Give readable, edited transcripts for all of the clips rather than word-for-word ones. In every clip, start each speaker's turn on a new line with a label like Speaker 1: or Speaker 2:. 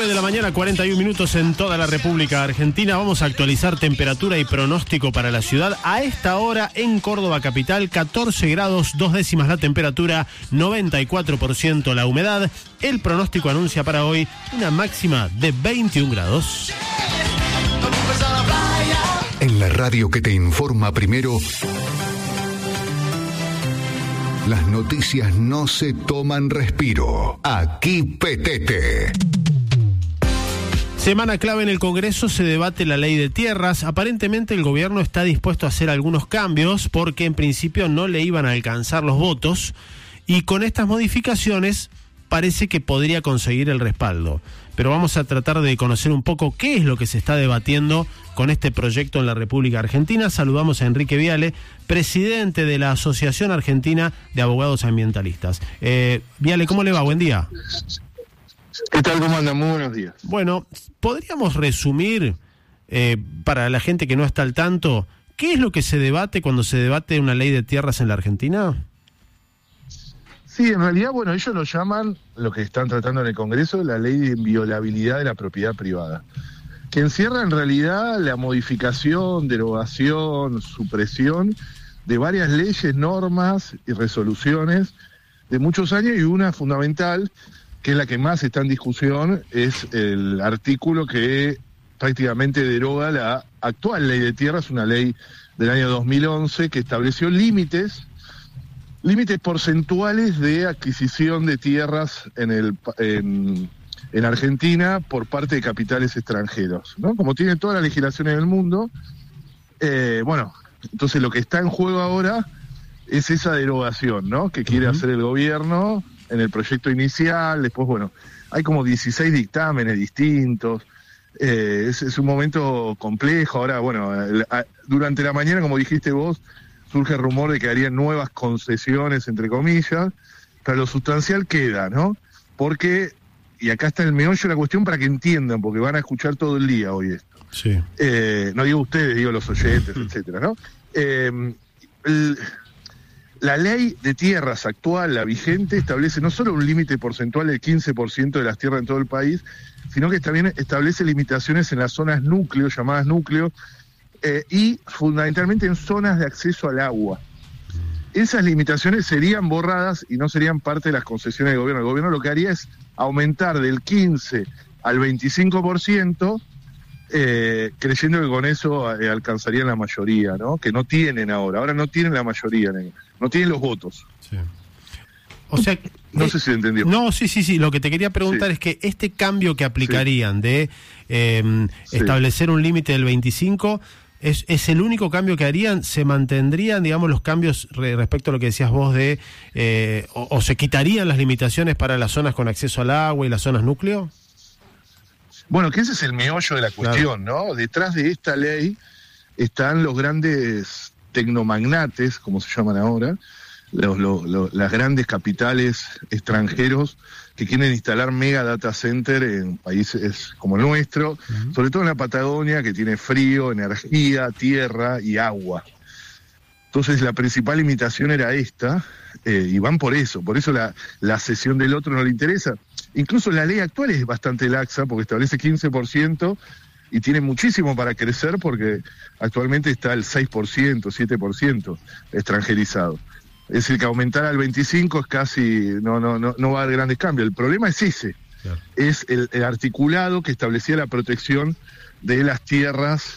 Speaker 1: de la mañana, 41 minutos en toda la República Argentina. Vamos a actualizar temperatura y pronóstico para la ciudad. A esta hora en Córdoba capital, 14 grados, 2 décimas la temperatura, 94% la humedad. El pronóstico anuncia para hoy una máxima de 21 grados.
Speaker 2: En la radio que te informa primero, las noticias no se toman respiro. Aquí Petete.
Speaker 1: Semana clave en el Congreso, se debate la ley de tierras. Aparentemente el gobierno está dispuesto a hacer algunos cambios porque en principio no le iban a alcanzar los votos y con estas modificaciones parece que podría conseguir el respaldo. Pero vamos a tratar de conocer un poco qué es lo que se está debatiendo con este proyecto en la República Argentina. Saludamos a Enrique Viale, presidente de la Asociación Argentina de Abogados Ambientalistas. Viale, ¿cómo le va? Buen día.
Speaker 3: ¿Qué tal? ¿Cómo andan? Muy buenos días.
Speaker 1: Bueno, ¿podríamos resumir, para la gente que no está al tanto, qué es lo que se debate cuando se debate una ley de tierras en la Argentina?
Speaker 3: Sí, en realidad, bueno, ellos lo llaman, lo que están tratando en el Congreso, la ley de inviolabilidad de la propiedad privada, que encierra en realidad la modificación, derogación, supresión de varias leyes, normas y resoluciones de muchos años, y una fundamental, que es la que más está en discusión, es el artículo que prácticamente deroga la actual ley de tierras, una ley del año 2011 que estableció límites porcentuales de adquisición de tierras en Argentina por parte de capitales extranjeros, ¿no? Como tiene todas las legislaciones del mundo, bueno, entonces lo que está en juego ahora es esa derogación, ¿no? Que quiere hacer el gobierno en el proyecto inicial. Después, bueno, hay como 16 dictámenes distintos, es un momento complejo. Ahora, bueno, durante la mañana, como dijiste vos, surge el rumor de que harían nuevas concesiones, entre comillas, pero lo sustancial queda, ¿no? Porque, y acá está el meollo de la cuestión para que entiendan, porque van a escuchar todo el día hoy esto.
Speaker 1: Sí.
Speaker 3: No digo ustedes, digo los oyentes, etcétera, ¿no? La ley de tierras actual, la vigente, establece no solo un límite porcentual del 15% de las tierras en todo el país, sino que también establece limitaciones en las zonas núcleo, llamadas núcleo, y fundamentalmente en zonas de acceso al agua. Esas limitaciones serían borradas y no serían parte de las concesiones del gobierno. El gobierno lo que haría es aumentar del 15 al 25%, creyendo que con eso alcanzarían la mayoría, ¿no? Que no tienen ahora no tienen la mayoría, no tienen los votos.
Speaker 1: Sí. O sea,
Speaker 3: no sé si entendió.
Speaker 1: No, sí. Lo que te quería preguntar es que este cambio que aplicarían de establecer un límite del 25%, ¿es el único cambio que harían? ¿Se mantendrían, digamos, los cambios respecto a lo que decías vos de o se quitarían las limitaciones para las zonas con acceso al agua y las zonas núcleo?
Speaker 3: Bueno, que ese es el meollo de la cuestión, claro, ¿no? Detrás de esta ley están los grandes tecnomagnates, como se llaman ahora, las grandes capitales extranjeros que quieren instalar mega data center en países como el nuestro, sobre todo en la Patagonia, que tiene frío, energía, tierra y agua. Entonces la principal limitación era esta, y van por eso la cesión del otro no le interesa. Incluso la ley actual es bastante laxa, porque establece 15% y tiene muchísimo para crecer, porque actualmente está el 6%, 7% extranjerizado. Es decir, que aumentar al 25 es casi, no va a haber grandes cambios. El problema es ese, claro. Es el articulado que establecía la protección de las tierras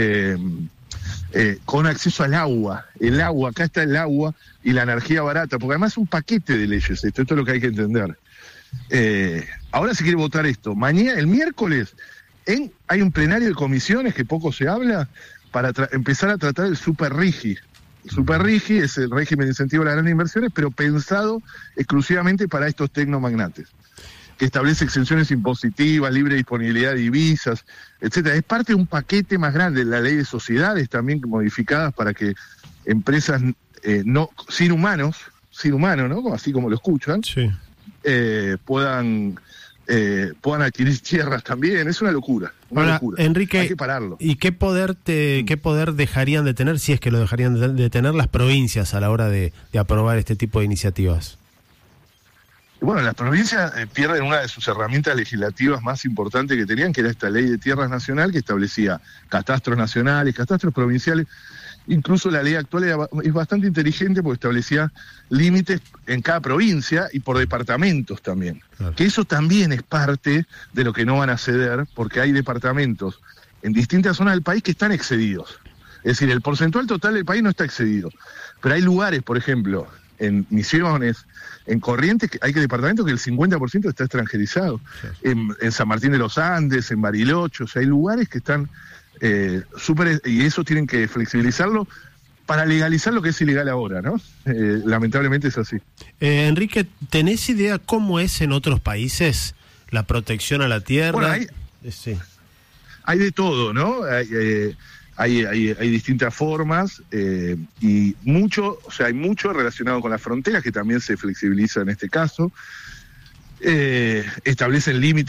Speaker 3: con acceso al agua. El agua, acá está el agua y la energía barata, porque además es un paquete de leyes, esto es lo que hay que entender. Ahora se quiere votar esto. Mañana, el miércoles, hay un plenario de comisiones que poco se habla para empezar a tratar el Super RIGI. Super RIGI es el régimen de incentivo a las grandes inversiones, pero pensado exclusivamente para estos tecnomagnates, que establece exenciones impositivas, libre disponibilidad de divisas, etcétera. Es parte de un paquete más grande, la ley de sociedades también modificadas para que empresas sin humanos, ¿no? Así como lo escuchan, sí, puedan adquirir tierras también. Es una locura.
Speaker 1: Ahora, Enrique,
Speaker 3: hay que pararlo.
Speaker 1: ¿Y qué poder dejarían de tener, si es que lo dejarían de tener, las provincias a la hora de aprobar este tipo de iniciativas?
Speaker 3: Bueno, las provincias pierden una de sus herramientas legislativas más importantes que tenían, que era esta ley de tierras nacional que establecía catastros nacionales, catastros provinciales. Incluso la ley actual es bastante inteligente porque establecía límites en cada provincia y por departamentos también. Claro. Que eso también es parte de lo que no van a ceder, porque hay departamentos en distintas zonas del país que están excedidos. Es decir, el porcentual total del país no está excedido. Pero hay lugares, por ejemplo, en Misiones, en Corrientes, hay departamentos que el 50% está extranjerizado. Sí. En San Martín de los Andes, en Bariloche, o sea, hay lugares que están y eso tienen que flexibilizarlo para legalizar lo que es ilegal ahora, ¿no? Lamentablemente es así.
Speaker 1: Enrique, ¿tenés idea cómo es en otros países la protección a la tierra?
Speaker 3: Bueno, hay de todo, ¿no? Hay distintas formas y hay mucho relacionado con las fronteras que también se flexibiliza en este caso. Establecen límites